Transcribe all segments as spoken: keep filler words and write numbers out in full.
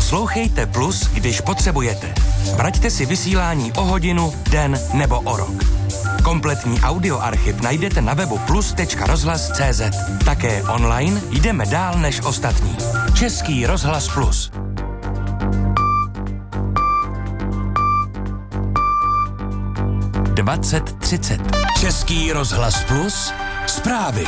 Poslouchejte Plus, když potřebujete. Vraťte si vysílání o hodinu, den nebo o rok. Kompletní audioarchiv najdete na webu plus tečka rozhlas tečka cé zet. Také online jdeme dál než ostatní. Český rozhlas Plus. dvacet třicet. Český rozhlas Plus. Zprávy.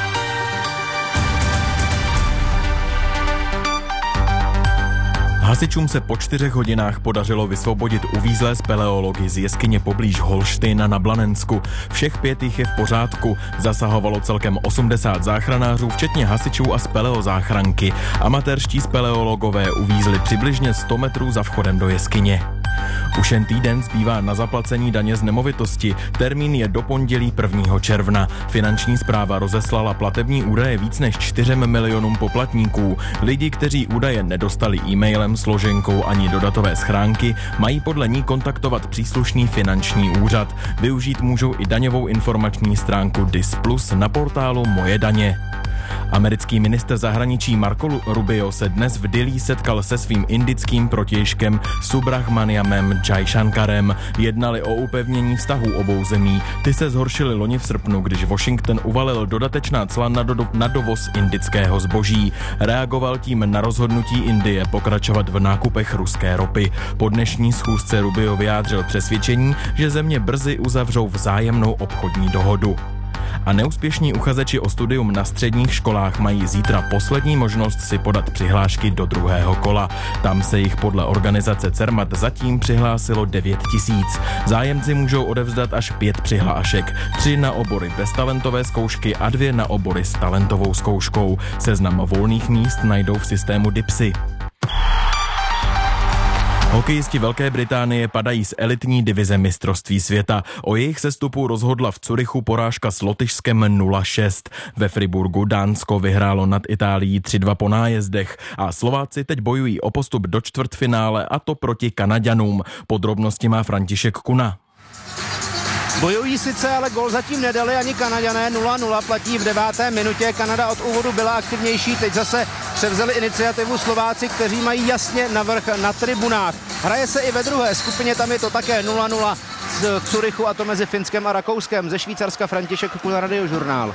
Hasičům se po čtyřech hodinách podařilo vysvobodit uvízlé speleology z jeskyně poblíž Holštejna na Blanensku. Všech pět jich je v pořádku. Zasahovalo celkem osmdesát záchranářů, včetně hasičů a speleozáchranky. Amatérští speleologové uvízli přibližně sto metrů za vchodem do jeskyně. Už jen týden zbývá na zaplacení daně z nemovitosti. Termín je do pondělí prvního června. Finanční správa rozeslala platební údaje víc než čtyřem milionům poplatníků. Lidi, kteří údaje nedostali e-mailem, složenkou ani do datové schránky, mají podle ní kontaktovat příslušný finanční úřad. Využít můžou i daňovou informační stránku D I S plus na portálu Moje daně. Americký ministr zahraničí Marco Rubio se dnes v Dillí setkal se svým indickým protějškem Subrahmanyamem Jaishankarem. Jednali o upevnění vztahů obou zemí. Ty se zhoršily loni v srpnu, když Washington uvalil dodatečná cla na, do, na dovoz indického zboží. Reagoval tím na rozhodnutí Indie pokračovat v nákupech ruské ropy. Po dnešní schůzce Rubio vyjádřil přesvědčení, že země brzy uzavřou vzájemnou obchodní dohodu. A neúspěšní uchazeči o studium na středních školách mají zítra poslední možnost si podat přihlášky do druhého kola. Tam se jich podle organizace Cermat zatím přihlásilo devět tisíc. Zájemci můžou odevzdat až pět přihlášek. Tři na obory beztalentové zkoušky a dvě na obory s talentovou zkouškou. Seznam volných míst najdou v systému DIPSy. Hokejisti Velké Británie padají z elitní divize mistrovství světa. O jejich sestupu rozhodla v Curychu porážka s Lotyšskem nula šest. Ve Friburgu Dánsko vyhrálo nad Itálií tři dva po nájezdech a Slováci teď bojují o postup do čtvrtfinále, a to proti Kanaďanům. Podrobnosti má František Kuna. Bojují sice, ale gól zatím nedali ani Kanaďané. nula nula platí v deváté minutě. Kanada od úvodu byla aktivnější, teď zase převzali iniciativu Slováci, kteří mají jasně navrch na tribunách. Hraje se i ve druhé skupině, tam je to také nula nula v Curychu, a to mezi Finskem a Rakouskem. Ze Švýcarska František Kuna, Radiožurnál.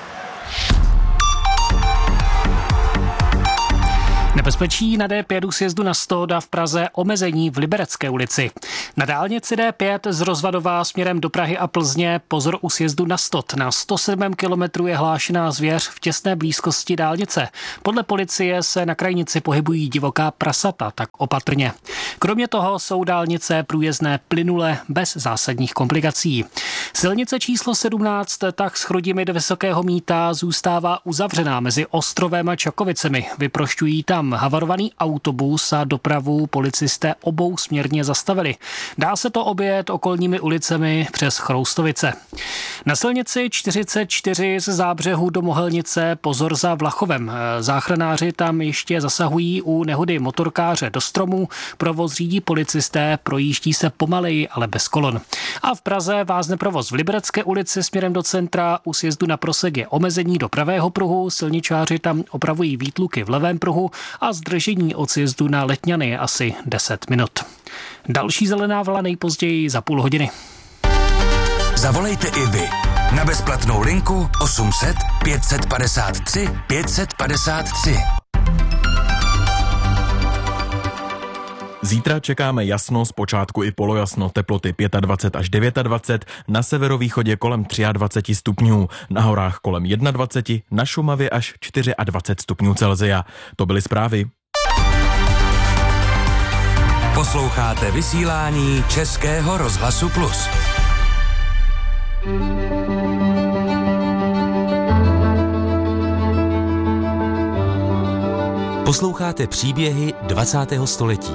Nebezpečí na D pět u sjezdu na Stoda v Praze, omezení v Liberecké ulici. Na dálnici D pět z Rozvadova směrem do Prahy a Plzně pozor u sjezdu na Stod. Na sto sedm kilometrů je hlášená zvěř v těsné blízkosti dálnice. Podle policie se na krajnici pohybují divoká prasata, tak opatrně. Kromě toho jsou dálnice průjezdné plynule bez zásadních komplikací. Silnice číslo sedmnáct, tak s Chrudimi do Vysokého Mýta, zůstává uzavřená mezi Ostrovem a Čakovicemi. Vyprošťují tam havarovaný autobus a dopravu policisté obou směrně zastavili. Dá se to objet okolními ulicemi přes Chroustovice. Na silnici čtyřicet čtyři z Zábřehu do Mohelnice pozor za Vlachovem. Záchranáři tam ještě zasahují u nehody motorkáře do stromu. Provoz řídí policisté, projíždí se pomaleji, ale bez kolon. A v Praze vázne provoz v Liberecké ulici směrem do centra. U sjezdu na Prosek je omezení do pravého pruhu. Silničáři tam opravují výtluky v levém pruhu a zdržení od sjezdu na Letňany je asi deset minut. Další zelená vlna nejpozději za půl hodiny. Zavolejte i vy na bezplatnou linku osm set pět set padesát tři pět set padesát tři. Zítra čekáme jasno, zpočátku i polojasno, teploty dvacet pět až dvacet devět, na severovýchodě kolem dvacet tři stupňů, na horách kolem dvacet jedna, na Šumavě až dvacet čtyři stupňů Celsia. To byly zprávy. Posloucháte vysílání Českého rozhlasu Plus. Posloucháte příběhy dvacátého století.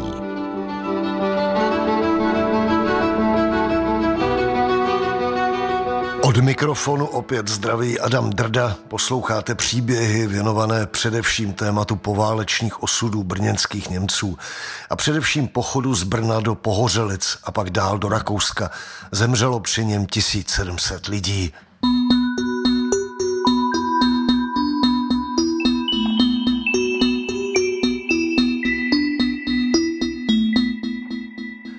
Od mikrofonu opět zdraví Adam Drda. Posloucháte příběhy věnované především tématu poválečných osudů brněnských Němců a především pochodu z Brna do Pohořelic a pak dál do Rakouska. Zemřelo při něm tisíc sedm set lidí.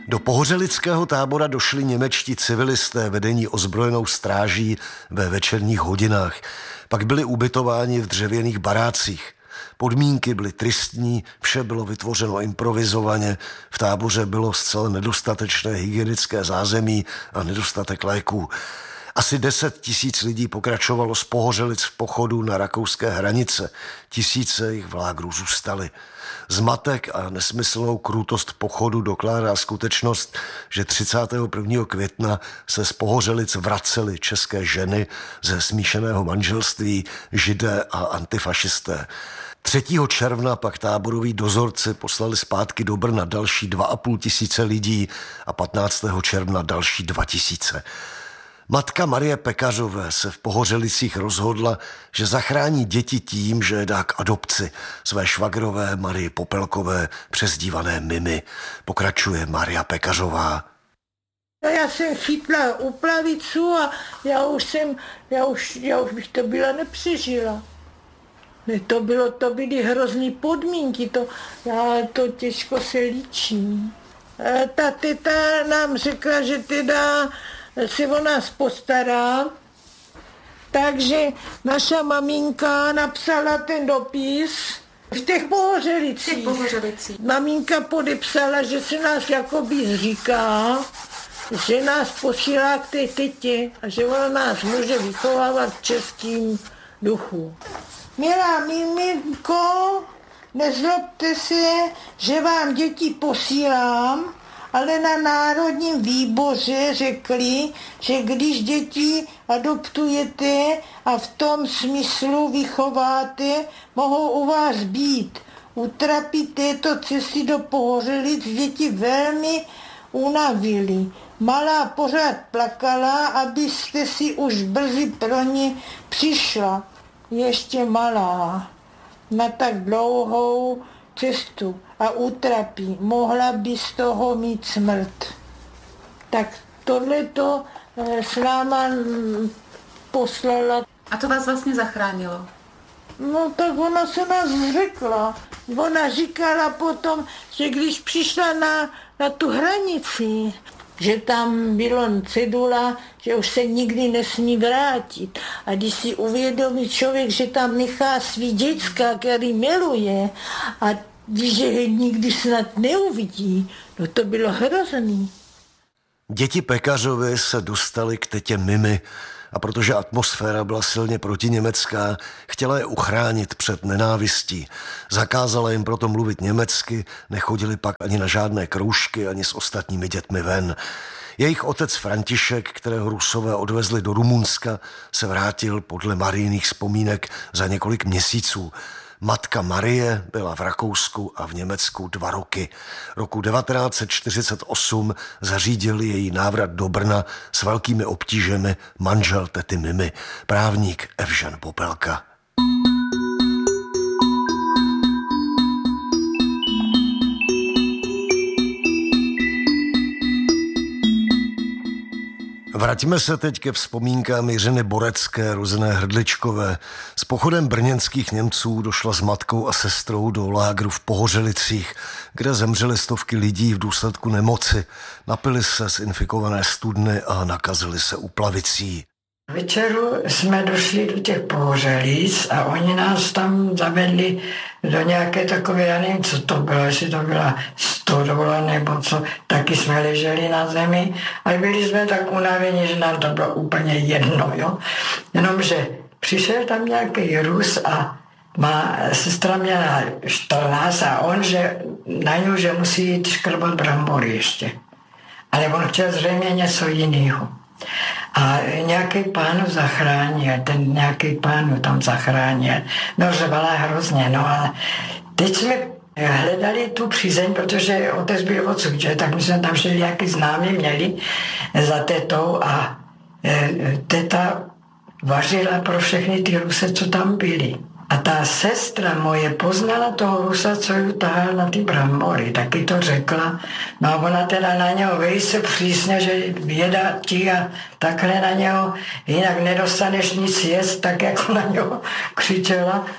Do pohořelického tábora došli němečtí civilisté vedení ozbrojenou stráží ve večerních hodinách. Pak byli ubytováni v dřevěných barácích. Podmínky byly tristní, vše bylo vytvořeno improvizovaně, v táboře bylo zcela nedostatečné hygienické zázemí a nedostatek léků. Asi deset tisíc lidí pokračovalo z Pohořelic v pochodu na rakouské hranice. Tisíce jich v lágru zůstaly. Zmatek a nesmyslnou krutost pochodu dokládá skutečnost, že třicátého prvního května se z Pohořelic vracely české ženy ze smíšeného manželství, židé a antifašisté. třetího června pak táboroví dozorci poslali zpátky do Brna další dva a půl tisíce lidí a patnáctého června další dva tisíce. Matka Marie Pekařové se v Pohořelicích rozhodla, že zachrání děti tím, že dá k adopci své švagrové Marii Popelkové, přezdívané Mimi. Pokračuje Maria Pekařová. Já jsem chytla uplavicu a já už jsem, já už, já už bych to byla nepřežila. To bylo, to byly hrozný podmínky, to, já, to těžko se líčí. Ta teta nám řekla, že teda se o nás postará, takže naša maminka napsala ten dopis v těch Pohořelicích. Pohořelicích. Maminka podepsala, že se nás jakoby zříká, že nás posílá k té tetě a že ona nás může vychovávat v českým duchu. Milá miminko, nezlobte se, že vám děti posílám, ale na Národním výboře řekli, že když děti adoptujete a v tom smyslu vychováte, mohou u vás být. U trapy této cesty do Pohořelic děti velmi unavily. Malá pořád plakala, abyste si už brzy pro ně přišla. Ještě malá, na tak dlouhou cestu a utrapí, mohla by z toho mít smrt. Tak tohleto s náma poslala. A to vás vlastně zachránilo? No tak ona se nás zřekla. Ona říkala potom, že když přišla na, na tu hranici, že tam bylo cedula, že už se nikdy nesmí vrátit. A když si uvědomí člověk, že tam nechá svý děcka, který miluje, a ví, že je nikdy snad neuvidí, no to bylo hrozný. Děti Pekařovy se dostaly k tetě Mimi a protože atmosféra byla silně protiněmecká, chtěla je uchránit před nenávistí. Zakázala jim proto mluvit německy, nechodili pak ani na žádné kroužky, ani s ostatními dětmi ven. Jejich otec František, kterého Rusové odvezli do Rumunska, se vrátil podle Marijných vzpomínek za několik měsíců. Matka Marie byla v Rakousku a v Německu dva roky. Roku devatenáct set čtyřicet osm zařídil její návrat do Brna s velkými obtížemi manžel tety Mimi, právník Evžen Popelka. Vraťme se teď ke vzpomínkám Jiřiny Borecké, rozené Hrdličkové. S pochodem brněnských Němců došla s matkou a sestrou do lágru v Pohořelicích, kde zemřely stovky lidí v důsledku nemoci. Napili se z infikované studny a nakazili se uplavicí. Večeru jsme došli do těch Pohořelic a oni nás tam zavedli do nějaké takové, já nevím, co to bylo, jestli to byla stodola nebo co, taky jsme leželi na zemi a byli jsme tak unavení, že nám to bylo úplně jedno, jo. Jenomže přišel tam nějaký Rus a má sestra měla čtrnáct a on, že na ňu, že musí jít škrbat brambory ještě. Ale on chtěl zřejmě něco jiného. A nějaký pán zachránil, ten nějaký pán tam zachránil. No, řvala hrozně, no a teď jsme hledali tu přízeň, protože otec byl odsud, že? Tak my jsme tam šli, nějaký známí měli za tetou a e, teta vařila pro všechny ty Ruse, co tam byli. A ta sestra moje poznala toho Rusa, co ju tahal na ty brambory, taky to řekla. No a ona teda na něho velice přísně, že věda ti a takhle na něho, jinak nedostaneš nic jíst, tak jako na něho křičela.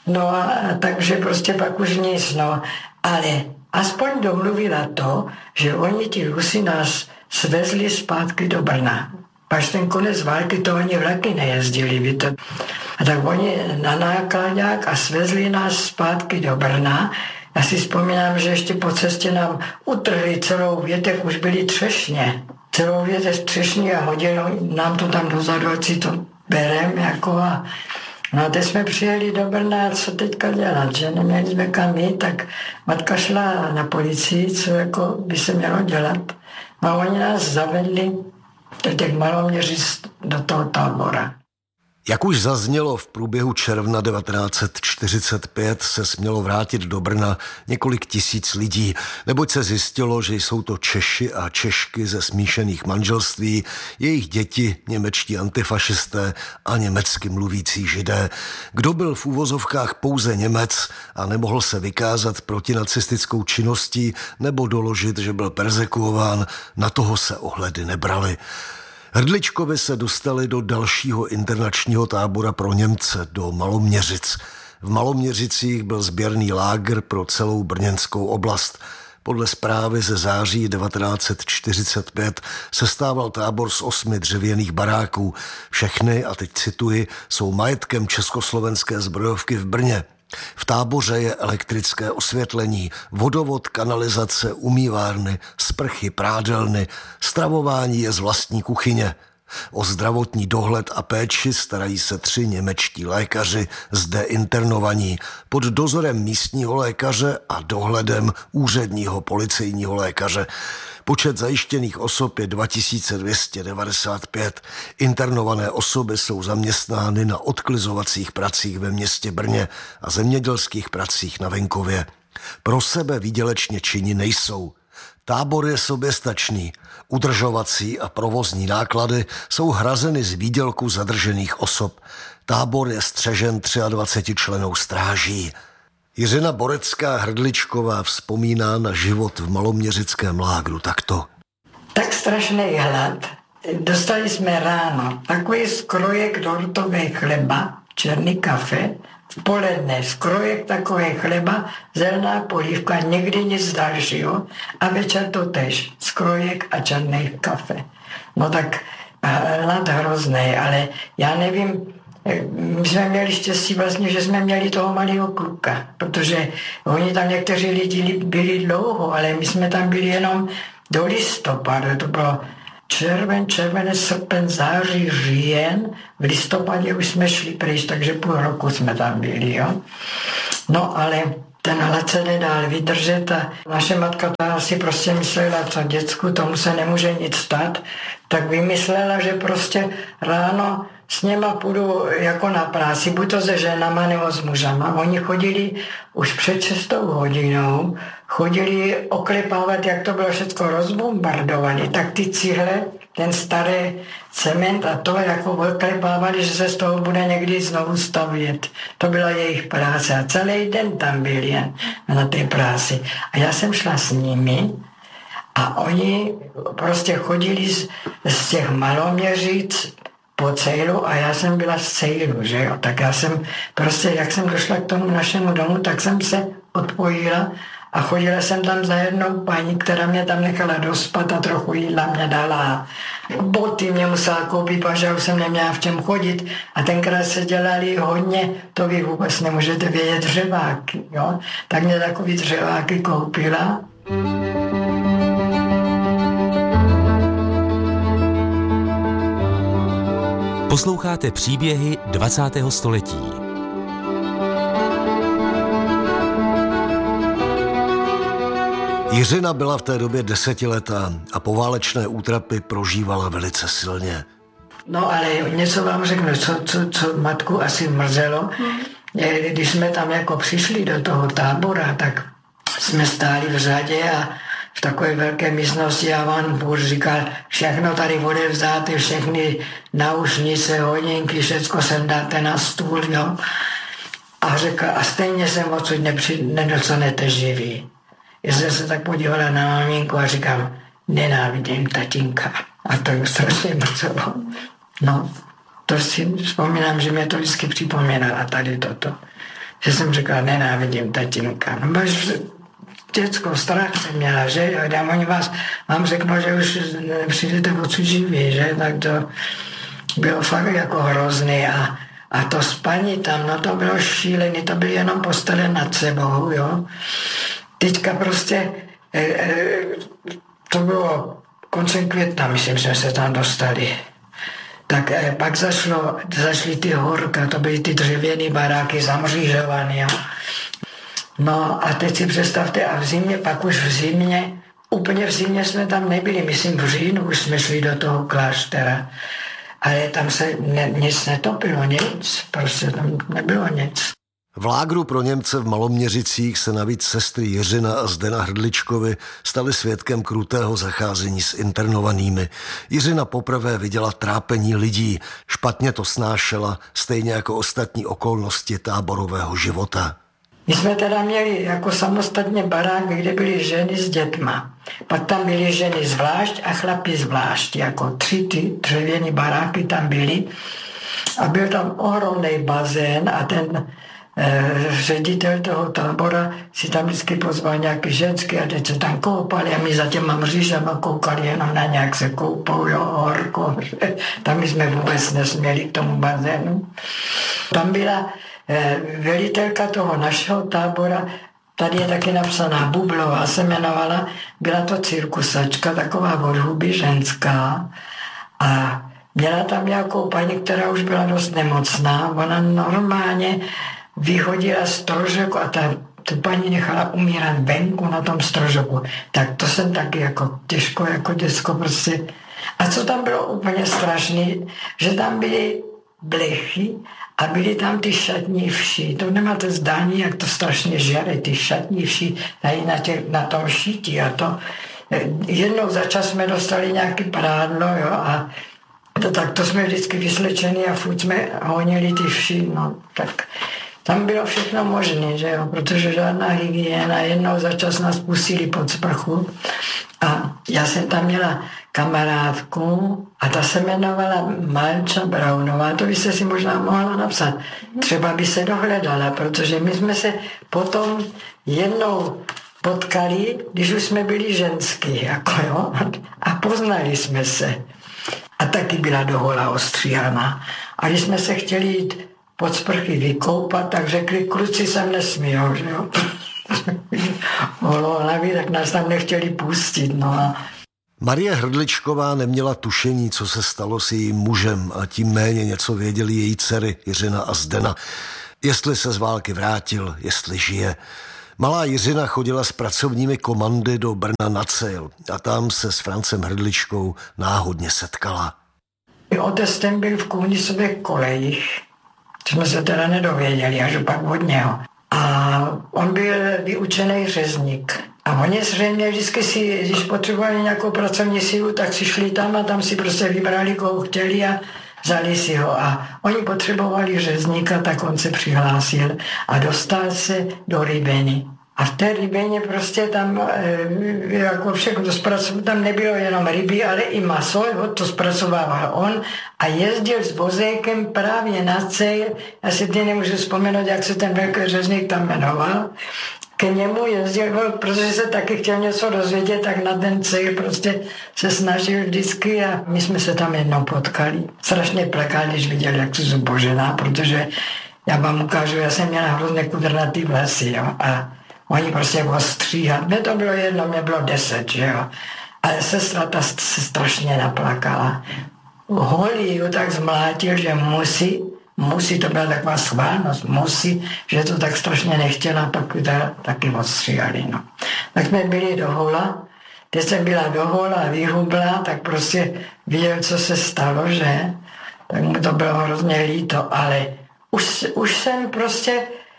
No a, a takže prostě pak už nic, no. Ale aspoň domluvila to, že oni ti Rusy nás svezli zpátky do Brna. Až ten konec války, to oni vlaky nejezdili, víte. A tak oni na nákladák a svezli nás zpátky do Brna. Já si vzpomínám, že ještě po cestě nám utrhli celou větev, už byli třešně. Celou větev třešní a hodili nám to tam dozadu, ať si to berem, jako a no a teď jsme přijeli do Brna, co teďka dělat, že neměli jsme kam jít, tak matka šla na policii, co jako by se mělo dělat. A oni nás zavedli do těch Maloměřic, do toho tábora. Jak už zaznělo, v průběhu června devatenáct set čtyřicet pět se smělo vrátit do Brna několik tisíc lidí, neboť se zjistilo, že jsou to Češi a Češky ze smíšených manželství, jejich děti, němečtí antifašisté a německy mluvící Židé. Kdo byl v úvozovkách pouze Němec a nemohl se vykázat protinacistickou činností nebo doložit, že byl perzekuován, na toho se ohledy nebrali. Hrdličkovi se dostali do dalšího internačního tábora pro Němce, do Maloměřic. V Maloměřicích byl sběrný lágr pro celou brněnskou oblast. Podle zprávy ze září devatenáct set čtyřicet pět sestával tábor z osmi dřevěných baráků. Všechny, a teď cituji, jsou majetkem československé zbrojovky v Brně. V táboře je elektrické osvětlení, vodovod, kanalizace, umývárny, sprchy, prádelny, stravování je z vlastní kuchyně. O zdravotní dohled a péči starají se tři němečtí lékaři zde internovaní pod dozorem místního lékaře a dohledem úředního policejního lékaře. Počet zajištěných osob je dva tisíce dvě stě devadesát pět. Internované osoby jsou zaměstnány na odklizovacích pracích ve městě Brně a zemědělských pracích na venkově. Pro sebe výdělečně činní nejsou. Tábor je soběstačný. Udržovací a provozní náklady jsou hrazeny z výdělku zadržených osob. Tábor je střežen dvacetičlennou stráží. Jiřina Borecká Hrdličková vzpomíná na život v maloměřickém lágru takto. Tak strašný hlad. Dostali jsme ráno takový skrojek dortového chleba, černý kafe, v poledne skrojek takový chleba, zelená polívka, nikdy nic dalšího a večer to tež, skrojek a černý kafe. No tak hlad hrozný, ale já nevím, my jsme měli štěstí vlastně, že jsme měli toho malého kluka, protože oni tam někteří lidi byli dlouho, ale my jsme tam byli jenom do listopadu, to bylo červen, červenec, srpen, září, říjen, v listopadě už jsme šli pryč, takže půl roku jsme tam byli, jo. No ale ten hlad se nedal vydržet a naše matka ta si prostě myslela, co děcku, tomu se nemůže nic stát, tak vymyslela, že prostě ráno s něma půjdu jako na práci, buď to se ženama nebo s mužama. Oni chodili už před šestou hodinou, chodili oklepávat, jak to bylo všechno rozbombardované, tak ty cihle, ten starý cement a to jako oklepávali, že se z toho bude někdy znovu stavět. To byla jejich práce a celý den tam byli jen na té práci. A já jsem šla s nimi a oni prostě chodili z, z těch Maloměřic po Cejlu a já jsem byla z Cejlu, že jo. Tak já jsem prostě, jak jsem došla k tomu našemu domu, tak jsem se odpojila a chodila jsem tam za jednou paní, která mě tam nechala dospat a trochu jídla mě dala. Boty mě musela koupit, protože už jsem neměla v čem chodit a tenkrát se dělali hodně, to vy vůbec nemůžete vědět, dřeváky, jo. Tak mě takový dřeváky koupila. Posloucháte příběhy dvacátého století. Jiřina byla v té době desetiletá a poválečné útrapy prožívala velice silně. No ale něco vám řeknu, co, co, co matku asi mrzelo. Když jsme tam jako přišli do toho tábora, tak jsme stáli v řadě a v takové velké místnosti a vám Bůh říkal, všechno tady odevzdáte, všechny náušnice, hodinky, všecko sem dáte na stůl, jo. A řekl, a stejně sem odsud nepři, nedostanete živý. Já jsem se tak podívala na maminku a říkám, nenávidím tatínka. A to je strašně mrzelo. No, to si vzpomínám, že mě to vždycky připomínala tady toto. že jsem říkala, nenávidím tatínka. No máš dětskou strach jsem měla, že? A já oni vás, vám řeknu, že už nepřijdete odsud živí, že? Tak to bylo fakt jako hrozný a, a to spaní tam, no to bylo šílený, to bylo jenom postele nad sebou, jo. Teďka prostě, e, e, to bylo koncem května, myslím, že se tam dostali. Tak e, pak zašlo, zašly ty horka, to byly ty dřevěné baráky zamřížované, jo. No a teď si představte, a v zimě, pak už v zimě, úplně v zimě jsme tam nebyli, myslím v říjnu už jsme šli do toho kláštera, ale tam se ne, nic netopilo, nic, prostě tam nebylo nic. V lágru pro Němce v Maloměřicích se navíc sestry Jiřina a Zdena Hrdličkovi staly svědkem krutého zacházení s internovanými. Jiřina poprvé viděla trápení lidí, špatně to snášela, stejně jako ostatní okolnosti táborového života. My jsme teda měli jako samostatně barák, kde byly ženy s dětma. Pak tam byly ženy zvlášť a chlapi zvlášť. Jako tři ty dřevěné baráky tam byly. A byl tam ohromný bazén a ten eh, ředitel toho tábora si tam vždycky pozval nějaký ženský a teď se tam koupali a my za těma mřížama koukali jenom na nějak se koupou, jo, horko. Tam my jsme vůbec nesměli k tomu bazénu. Tam byla velitelka toho našeho tábora, tady je taky napsaná Bublová, se jmenovala, byla to cirkusačka, taková od huby ženská a měla tam nějakou paní, která už byla dost nemocná, ona normálně vyhodila strožek a ta tu paní nechala umírat venku na tom strožoku. Tak to jsem taky jako těžko, jako děcko prostě. A co tam bylo úplně strašný, že tam byly blechy a byly tam ty šatní vši. To nemáte zdání, jak to strašně žere, ty šatní vši tady na, tě, na tom šítí. A to jednou za čas jsme dostali nějaký prádlo, jo, a to, tak to jsme vždycky vyslečeni a furt jsme honili ty vši, no, tak tam bylo všechno možné, že jo, protože žádná hygiena, jednou za čas nás pustili pod sprchu a já jsem tam měla kamarádku a ta se jmenovala Malča Braunová, to byste si možná mohla napsat. Třeba by se dohledala, protože my jsme se potom jednou potkali, když už jsme byli ženský, jako jo, a poznali jsme se. A taky byla dohola ostříhaná. A když jsme se chtěli jít pod sprchy vykoupat, tak řekli, kluci sem nesmíjou, že jo. Holohlaví, tak nás tam nechtěli pustit, no a Marie Hrdličková neměla tušení, co se stalo s jejím mužem a tím méně něco věděli její dcery Jiřina a Zdena. Jestli se z války vrátil, jestli žije. Malá Jiřina chodila s pracovními komandy do Brna na cejl a tam se s Francem Hrdličkou náhodně setkala. Otec ten byl v Kuhnisových kolejích, to jsme se teda nedověděli, až pak od něho. A on byl vyučený řezník. A oni zřejmě vždycky si, když potřebovali nějakou pracovní sílu, tak si šli tam a tam si prostě vybrali, koho chtěli a vzali si ho. A oni potřebovali řezníka, tak on se přihlásil a dostal se do Rybeny. A v té Rybeně prostě tam jako všechno zpracoval, tam nebylo jenom ryby, ale i maso, to zpracovával on a jezdil s vozejkem právě na cejl, já si teď nemůžu vzpomenout, jak se ten velký řezník tam jmenoval, k němu jezdil, protože se taky chtěl něco dozvědět, tak na ten cejl prostě se snažil vždycky a my jsme se tam jednou potkali. Strašně plakal, když viděl, jak jsem zubožená, protože já vám ukážu, já jsem měla hrozně kudrnatý vlasy, jo, a oni prostě ostříhat. Mně to bylo jedno, mě bylo deset, že jo. Ale sestra ta se strašně naplakala. Holí ju tak zmlátil, že musí, musí, to byla taková schválnost, musí, že to tak strašně nechtěla, pak teda taky ostříhali, no. Tak jsme byli do hola, teď jsem byla do hola a vyhubla, tak prostě viděl, co se stalo, že? Tak mu to bylo hrozně líto, ale už, už jsem prostě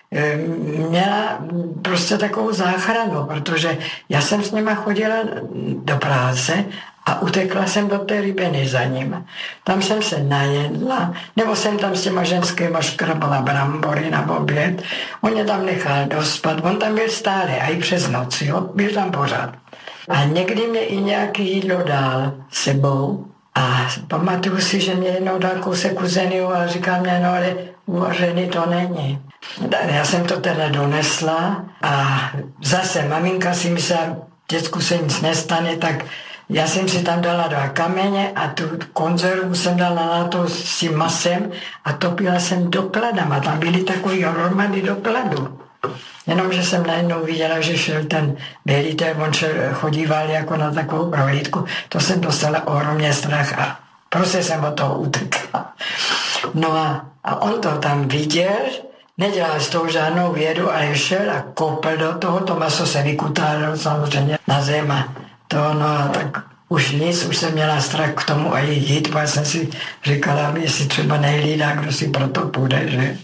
měla prostě takovou záchranu, protože já jsem s nima chodila do práce a utekla jsem do té Rybeny za ním. Tam jsem se najedla, nebo jsem tam s těma ženskýma škrabala brambory na oběd. On mě tam nechal dospat, on tam byl stále, a i přes noc, jo, byl tam pořád. A někdy mě i nějaký jídlo dal sebou a pamatuju si, že mě jednou dal kousek uzeniu a říká mě, no ale uvařený to není. Já jsem to teda donesla a zase maminka si myslela, děcku se nic nestane, tak já jsem si tam dala dva kameně a tu konzervu jsem dala na to s tím masem a topila jsem dokladama. Tam byly takový hromady dokladů. Jenomže jsem najednou viděla, že šel ten velitel, on šel, chodíval jako na takovou prohlídku. To jsem dostala ohromně strach a prostě jsem od toho utekla. No a, a on to tam viděl, nedělal z toho žádnou vědu, ale šel a kopl do toho, to maso se vykutálilo samozřejmě na zem a to, no a tak už nic, už jsem měla strach k tomu a jít, protože jsem si říkala, jestli třeba nehlídá, kdo si pro to půjde, že?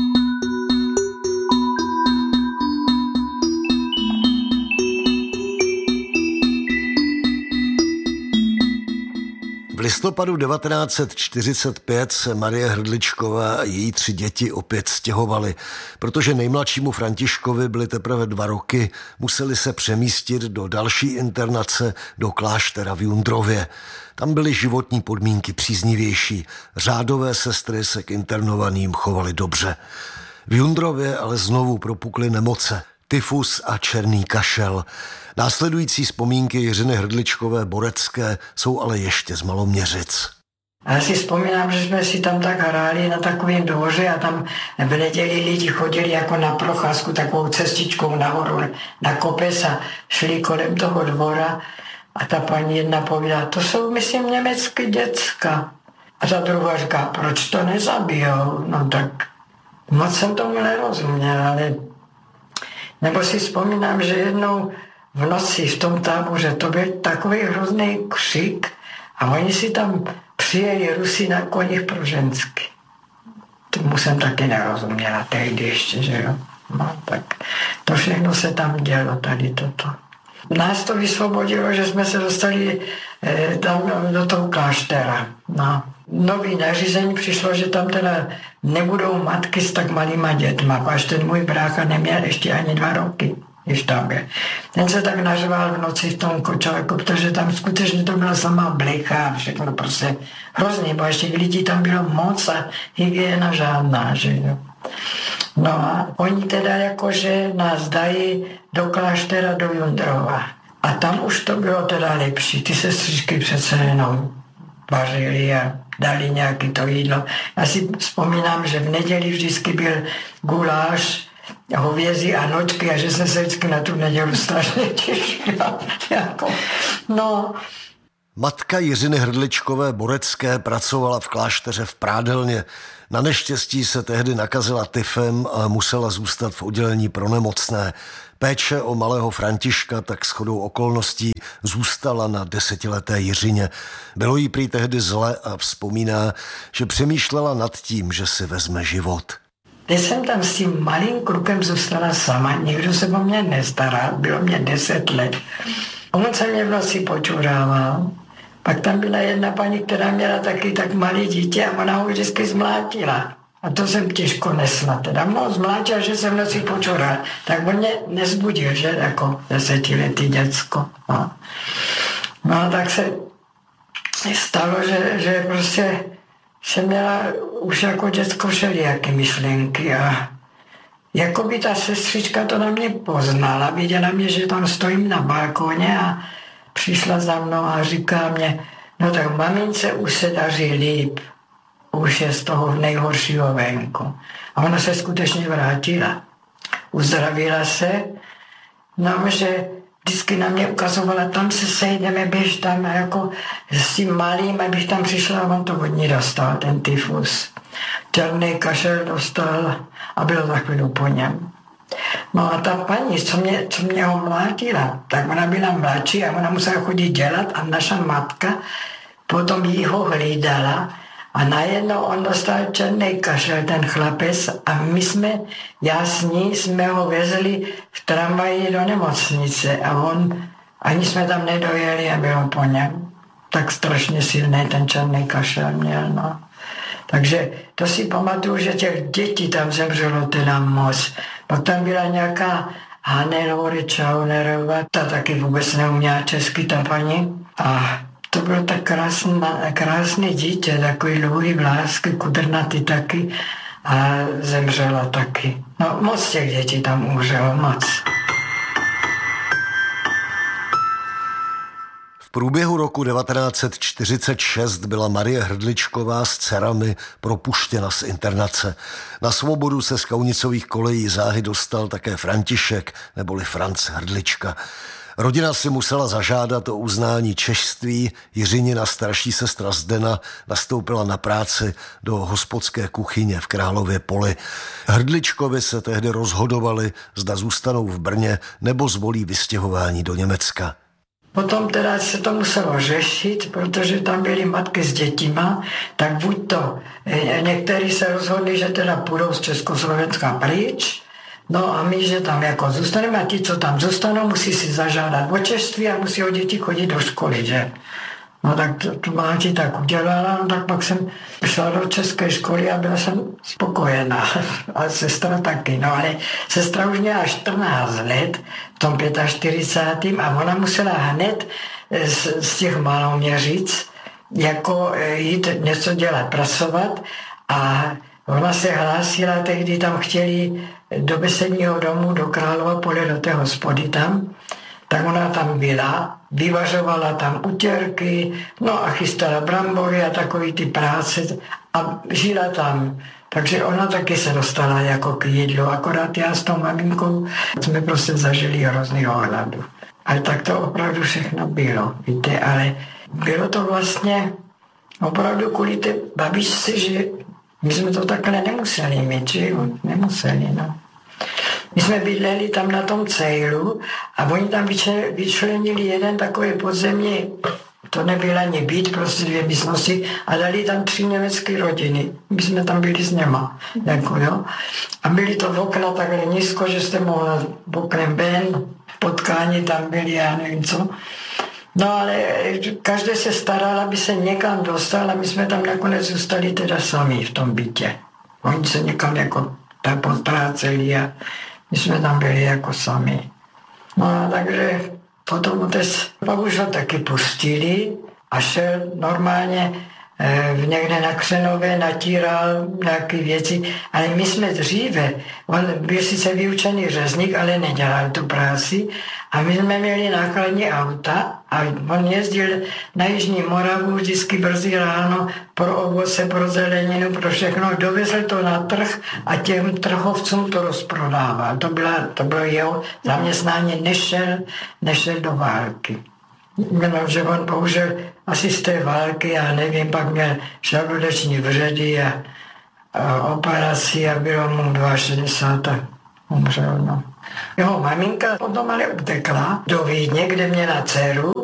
V listopadu devatenáct set čtyřicet pět se Marie Hrdličková a její tři děti opět stěhovaly, protože nejmladšímu Františkovi byly teprve dva roky, museli se přemístit do další internace do kláštera v Jundrově. Tam byly životní podmínky příznivější, řádové sestry se k internovaným chovaly dobře. V Jundrově ale znovu propukly nemoce, tyfus a černý kašel. Následující vzpomínky Jiřiny Hrdličkové Borecké jsou ale ještě z Maloměřic. Já si vzpomínám, že jsme si tam tak hráli na takovém dvoře a tam v neděli lidi chodili jako na procházku takovou cestičkou nahoru na kopec a šli kolem toho dvora a ta paní jedna povídala, to jsou, myslím, německé děcka. A ta druhá říká, proč to nezabijou? No tak moc jsem tomu nerozuměl, ale nebo si vzpomínám, že jednou v noci v tom táboře to byl takový hrozný křik a oni si tam přijeli Rusy na koních pro ženské. Tomu jsem taky nerozuměla tehdy ještě, že jo. No, tak to všechno se tam dělo, tady toto. Nás to vysvobodilo, že jsme se dostali eh, tam do toho kláštera. No. Nový nařízení přišlo, že tam teda nebudou matky s tak malýma dětma, až ten můj brácha neměl ještě ani dva roky, když tam byl. Ten se tak nařval v noci v tom kočáku, protože tam skutečně to byla samá blecha a všechno prostě hrozný, bo ještě lidí tam bylo moc a hygiena žádná, že jo. No a oni teda jakože nás dají do kláštera do Jundrova. A tam už to bylo teda lepší. Ty sestřičky přece jenom vařili a dali nějaké to jídlo. Já si vzpomínám, že v neděli vždycky byl guláš, hovězí a nočky a že jsem se vždycky na tu nedělu strašně těšila. Jako, no. Matka Jiřiny Hrdličkové Borecké pracovala v klášteře v Prádelně. Na neštěstí se tehdy nakazila tyfem a musela zůstat v oddělení pro nemocné. Péče o malého Františka tak shodou okolností zůstala na desetileté Jiřině. Bylo jí prý tehdy zle a vzpomíná, že přemýšlela nad tím, že si vezme život. Když jsem tam s tím malým klukem zůstala sama, nikdo se o mě nestará, bylo mě deset let. On se mě v noci počurával. Pak tam byla jedna paní, která měla taky tak malé dítě a ona ho vždycky zmlátila. A to jsem těžko nesla. Teda moc zmlátila, že jsem v noci počural. Tak on mě nezbudil, že jako desetiletý děcko. No. No tak se stalo, že, že prostě jsem měla už jako děcko všelijaké myšlenky a jako by ta sestřička to na mě poznala, viděla mě, že tam stojím na balkóně a přišla za mnou a říká mě, no tak mamince už se daří líp, už je z toho nejhoršího venku. A ona se skutečně vrátila. Uzdravila se, no že vždycky na mě ukazovala, tam se sejdeme, běž tam jako s tím malým, abych tam přišla a on to od ní dostal, ten tyfus. Černý kašel dostal a bylo za chvíli po něm. No a ta paní, co mě, co mě ho mlátila, tak ona byla mladší a ona musela chodit dělat a naša matka potom jí ho hlídala a najednou on dostal černý kašel, ten chlapec, a my jsme, já s ní jsme ho vezli v tramvaji do nemocnice a on, ani jsme tam nedojeli a bylo po něm. Tak strašně silný ten černý kašel měl, no. Takže to si pamatuju, že těch dětí tam zemřelo teda moc. Pak tam byla nějaká Hannelore Čaunerová, ta taky vůbec neuměla česky, ta paní. A to bylo tak krásný, krásný dítě, takový dlouhý vlásky, kudrnatý taky a zemřela taky. No moc těch dětí tam umřelo, moc. V průběhu roku devatenáct set čtyřicet šest byla Marie Hrdličková s dcerami propuštěna z internace. Na svobodu se z kaunicových kolejí záhy dostal také František, neboli Franc Hrdlička. Rodina si musela zažádat o uznání češství, Jiřinina starší sestra Zdena nastoupila na práci do hospodské kuchyně v Králově Poli. Hrdličkovi se tehdy rozhodovali, zda zůstanou v Brně nebo zvolí vystěhování do Německa. Potom teda se to muselo řešit, protože tam byly matky s dětima, tak buď to, někteří se rozhodli, že teda půjdou z Československa pryč, no a my, že tam jako zůstaneme a ti, co tam zůstanou, musí si zažádat o češství a musí o děti chodit do školy, že? No tak to, to máti tak udělala, no tak pak jsem šla do české školy a byla jsem spokojená. A sestra taky, no ale sestra už měla čtrnáct let v tom čtyřicátém pátém a ona musela hned z, z těch Maloměřic jako jít něco dělat, pracovat a ona se hlásila, tehdy tam chtěli do besedního domu, do Králova Pole, do té hospody tam, tak ona tam byla, vyvařovala tam utěrky, no a chystala brambory a takový ty práce a žila tam. Takže ona taky se dostala jako k jídlu, akorát já s tou maminkou jsme prostě zažili hrozný hladu. Ale tak to opravdu všechno bylo, víte, ale bylo to vlastně opravdu kvůli té babičce, že my jsme to takhle nemuseli mít, že jo, nemuseli, no. My jsme bydleli tam na tom Cejlu a oni tam vyčlenili jeden takový podzemní, to nebyl ani byt, prostě dvě místnosti a dali tam tři německé rodiny. My jsme tam byli s něma, jako jo. A byly to okna takhle nízko, že jste mohla oknem ven, potkání tam byly, já nevím co. No ale každý se staral, aby se někam dostal a my jsme tam nakonec zůstali teda sami v tom bytě. Oni se někam jako tam potráceli a my jsme tam byli jako sami. No a takže potom otec pak už ho taky pustili a šel normálně v někde na Křenově, natíral nějaké věci, ale my jsme dříve, on byl sice vyučený řezník, ale nedělal tu práci a my jsme měli nákladní auta a on jezdil na Jižní Moravu vždycky brzy ráno pro ovoce, pro zeleninu, pro všechno, dovezl to na trh a těm trhovcům to rozprodával. To, byla, to bylo jeho zaměstnání, nešel, nešel do války. No, že on bohužel asi z té války, já nevím, pak měl žaludeční vředy a, a operaci a bylo mu šedesát dva a umřel, no. Jeho maminka potom ale utekla do Vídně, kde měla dceru,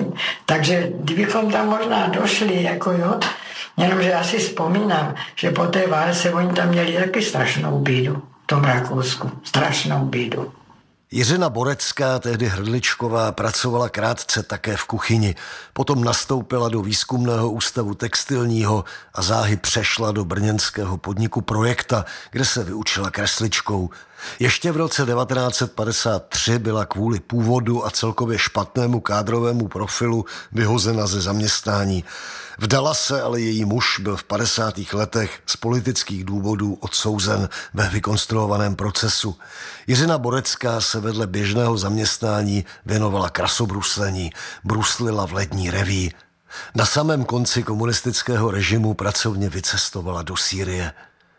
takže kdybychom tam možná došli, jako jo, jenomže já si vzpomínám, že po té válce oni tam měli taky strašnou bídu v tom Rakousku, strašnou bídu. Jiřina Borecká, tehdy Hrdličková, pracovala krátce také v kuchyni. Potom nastoupila do výzkumného ústavu textilního a záhy přešla do brněnského podniku Projekta, kde se vyučila kresličkou. Ještě v roce devatenáct set padesát tři byla kvůli původu a celkově špatnému kádrovému profilu vyhozena ze zaměstnání. Vdala se, ale její muž byl v padesátých letech z politických důvodů odsouzen ve vykonstruovaném procesu. Jiřina Borecká se vedle běžného zaměstnání věnovala krasobruslení, bruslila v letní reví. Na samém konci komunistického režimu pracovně vycestovala do Sýrie.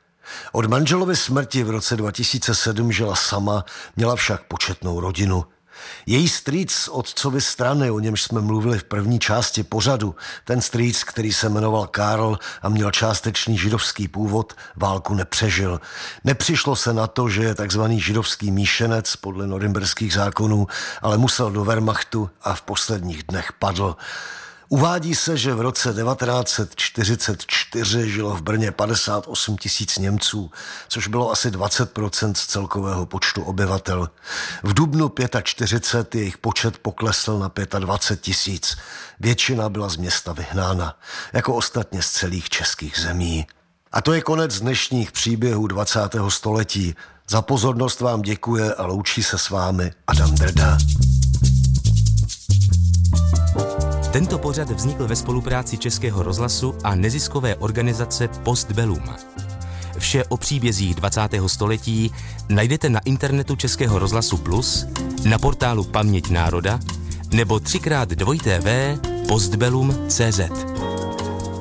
Od manželovy smrti v roce dva tisíce sedm žila sama, měla však početnou rodinu. Její strýc z otcovy strany, o němž jsme mluvili v první části pořadu, ten strýc, který se jmenoval Karl a měl částečný židovský původ, válku nepřežil. Nepřišlo se na to, že je takzvaný židovský míšenec podle norimberských zákonů, ale musel do Wehrmachtu a v posledních dnech padl. Uvádí se, že v roce devatenáct set čtyřicet čtyři žilo v Brně padesát osm tisíc Němců, což bylo asi dvacet procent z celkového počtu obyvatel. V dubnu čtyřicet pět jejich počet poklesl na dvacet pět tisíc. Většina byla z města vyhnána, jako ostatně z celých českých zemí. A to je konec dnešních příběhů dvacátého století. Za pozornost vám děkuje a loučí se s vámi Adam Drda. Tento pořad vznikl ve spolupráci Českého rozhlasu a neziskové organizace Postbellum. Vše o příbězích dvacátého století najdete na internetu Českého rozhlasu Plus, na portálu Paměť národa nebo třikrát dvojité v postbellum tečka cé zet.